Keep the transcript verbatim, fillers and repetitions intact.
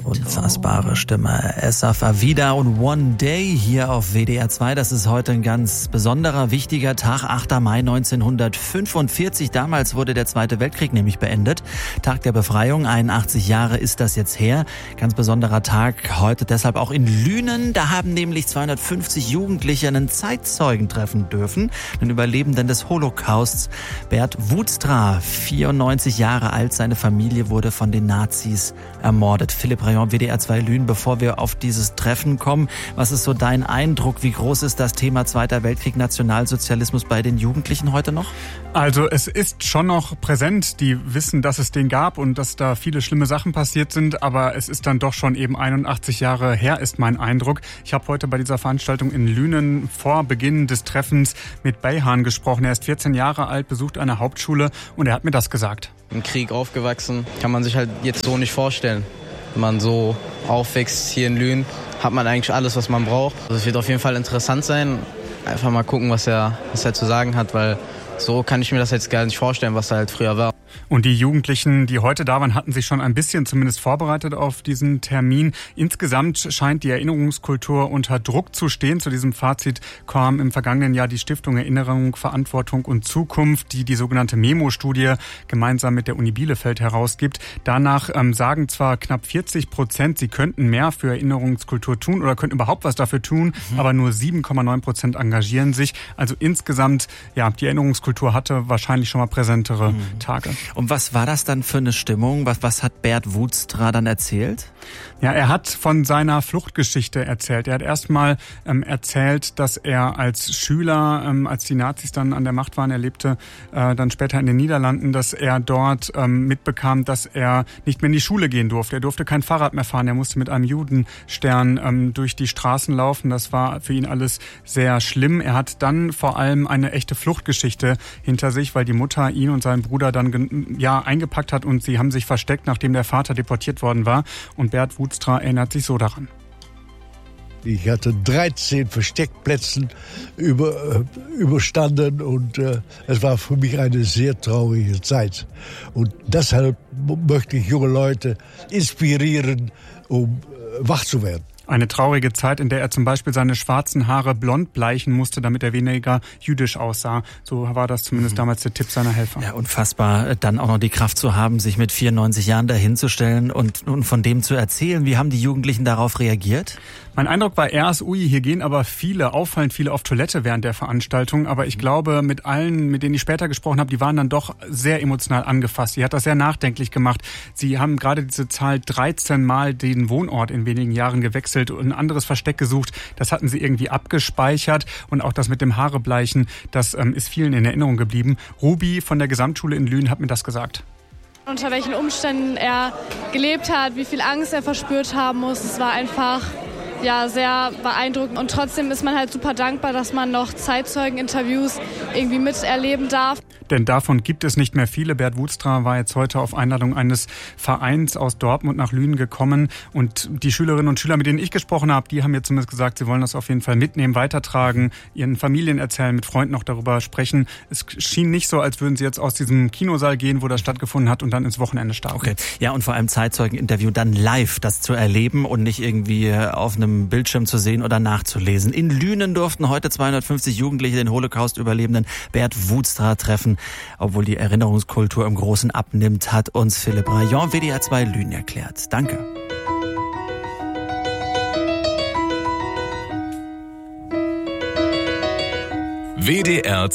Unfassbare Stimme. Esaf Avida und One Day hier auf W D R zwei. Das ist heute ein ganz besonderer, wichtiger Tag. achter Mai neunzehnhundertfünfundvierzig. Damals wurde der Zweite Weltkrieg nämlich beendet. Tag der Befreiung. einundachtzig Jahre ist das jetzt her. Ganz besonderer Tag heute deshalb auch in Lünen. Da haben nämlich zweihundertfünfzig Jugendliche einen Zeitzeugen treffen dürfen. Den Überlebenden des Holocausts. Bert Woodstra, vierundneunzig Jahre alt. Seine Familie wurde von den Nazis ermordet. Philipp Rayon, W D R zwei Lünen, bevor wir auf dieses Treffen kommen, was ist so dein Eindruck? Wie groß ist das Thema Zweiter Weltkrieg, Nationalsozialismus bei den Jugendlichen heute noch? Also es ist schon noch präsent. Die wissen, dass es den gab und dass da viele schlimme Sachen passiert sind, aber es ist dann doch schon eben einundachtzig Jahre her, ist mein Eindruck. Ich habe heute bei dieser Veranstaltung in Lünen vor Beginn des Treffens mit Beyhan gesprochen. Er ist vierzehn Jahre alt, besucht eine Hauptschule und er hat mir das gesagt. Im Krieg aufgewachsen, kann man sich halt jetzt so nicht vorstellen. Wenn man so aufwächst hier in Lünen, hat man eigentlich alles, was man braucht. Also es wird auf jeden Fall interessant sein. Einfach mal gucken, was er, was er zu sagen hat, weil so kann ich mir das jetzt gar nicht vorstellen, was er halt früher war. Und die Jugendlichen, die heute da waren, hatten sich schon ein bisschen zumindest vorbereitet auf diesen Termin. Insgesamt scheint die Erinnerungskultur unter Druck zu stehen. Zu diesem Fazit kam im vergangenen Jahr die Stiftung Erinnerung, Verantwortung und Zukunft, die die sogenannte Memo-Studie gemeinsam mit der Uni Bielefeld herausgibt. Danach ähm, sagen zwar knapp vierzig Prozent, sie könnten mehr für Erinnerungskultur tun oder könnten überhaupt was dafür tun, mhm. aber nur sieben Komma neun Prozent engagieren sich. Also insgesamt, ja, die Erinnerungskultur hatte wahrscheinlich schon mal präsentere mhm. Tage. Und was war das dann für eine Stimmung? Was, was hat Bert Woodstra dann erzählt? Ja, er hat von seiner Fluchtgeschichte erzählt. Er hat erstmal ähm, erzählt, dass er als Schüler, ähm, als die Nazis dann an der Macht waren, er lebte äh, dann später in den Niederlanden, dass er dort ähm, mitbekam, dass er nicht mehr in die Schule gehen durfte. Er durfte kein Fahrrad mehr fahren. Er musste mit einem Judenstern ähm, durch die Straßen laufen. Das war für ihn alles sehr schlimm. Er hat dann vor allem eine echte Fluchtgeschichte hinter sich, weil die Mutter ihn und seinen Bruder dann ja eingepackt hat und sie haben sich versteckt, nachdem der Vater deportiert worden war. Und Bert Woodstra erinnert sich so daran. Ich hatte dreizehn Versteckplätze über, überstanden und äh, es war für mich eine sehr traurige Zeit. Und deshalb möchte ich junge Leute inspirieren, um äh, wach zu werden. Eine traurige Zeit, in der er zum Beispiel seine schwarzen Haare blond bleichen musste, damit er weniger jüdisch aussah. So war das zumindest mhm. damals der Tipp seiner Helfer. Ja, unfassbar, dann auch noch die Kraft zu haben, sich mit vierundneunzig Jahren dahinzustellen und, und von dem zu erzählen. Wie haben die Jugendlichen darauf reagiert? Mein Eindruck war erst, ui, hier gehen aber viele, auffallend viele auf Toilette während der Veranstaltung. Aber ich glaube, mit allen, mit denen ich später gesprochen habe, die waren dann doch sehr emotional angefasst. Sie hat das sehr nachdenklich gemacht. Sie haben gerade diese Zahl dreizehn Mal den Wohnort in wenigen Jahren gewechselt und ein anderes Versteck gesucht. Das hatten sie irgendwie abgespeichert. Und auch das mit dem Haarebleichen, das ähm, ist vielen in Erinnerung geblieben. Ruby von der Gesamtschule in Lünen hat mir das gesagt. Unter welchen Umständen er gelebt hat, wie viel Angst er verspürt haben muss. Es war einfach ja, sehr beeindruckend. Und trotzdem ist man halt super dankbar, dass man noch Zeitzeugeninterviews irgendwie miterleben darf. Denn davon gibt es nicht mehr viele. Bert Woodstra war jetzt heute auf Einladung eines Vereins aus Dortmund nach Lünen gekommen. Und die Schülerinnen und Schüler, mit denen ich gesprochen habe, die haben mir zumindest gesagt, sie wollen das auf jeden Fall mitnehmen, weitertragen, ihren Familien erzählen, mit Freunden noch darüber sprechen. Es schien nicht so, als würden sie jetzt aus diesem Kinosaal gehen, wo das stattgefunden hat, und dann ins Wochenende starten. Okay. Ja, und vor allem Zeitzeugeninterview dann live, das zu erleben und nicht irgendwie auf einem Bildschirm zu sehen oder nachzulesen. In Lünen durften heute zweihundertfünfzig Jugendliche den Holocaust-Überlebenden Bert Woodstra treffen. Obwohl die Erinnerungskultur im Großen abnimmt, hat uns Philipp Rayon, W D R zwei Lünen, erklärt. Danke. W D R